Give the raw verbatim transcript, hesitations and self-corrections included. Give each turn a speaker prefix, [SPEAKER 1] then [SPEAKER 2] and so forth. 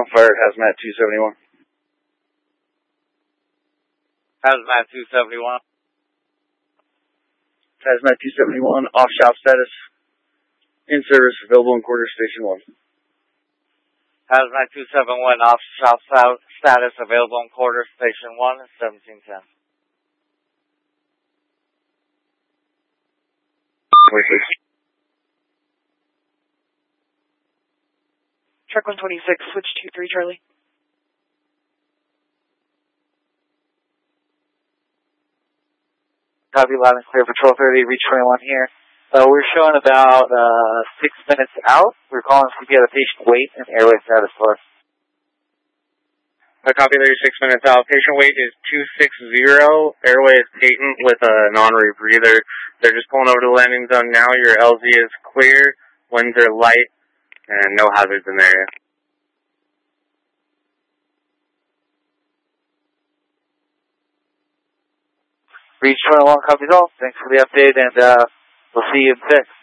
[SPEAKER 1] on fire at Hazmat two seventy-one.
[SPEAKER 2] Hazmat two seventy-one.
[SPEAKER 1] Hazmat two seventy-one, off shop status. In service, available in quarter station one.
[SPEAKER 2] Hazmat two seventy-one, off shop status, available in quarter station one, seventeen ten.
[SPEAKER 1] Wait, please.
[SPEAKER 3] Truck one twenty-six, switch two three Charlie.
[SPEAKER 2] Copy, loud and clear, Patrol thirty, reach twenty-one here. Uh, we're showing about uh, six minutes out. We're calling to get a patient wait and airway status for us.
[SPEAKER 4] Uh, copy, thirty-six minutes out. Patient weight is two sixty. Airway is patent with a non-rebreather. They're just pulling over to the landing zone now. Your L Z is clear. Winds are light. And no hazards in the area.
[SPEAKER 2] Reach twenty-one, copies all. Thanks for the update, and uh, we'll see you in six.